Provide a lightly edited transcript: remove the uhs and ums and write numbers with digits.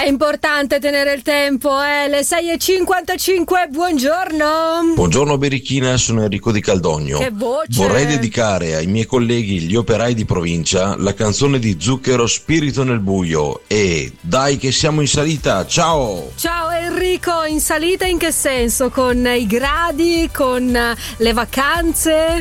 È importante tenere il tempo, le 6:55, buongiorno. Buongiorno Berichina, sono Enrico di Caldogno. Che voce! Vorrei dedicare ai miei colleghi, gli operai di provincia, la canzone di Zucchero Spirito nel buio e dai che siamo in salita, ciao! Ciao Enrico, in salita in che senso? Con i gradi, con le vacanze?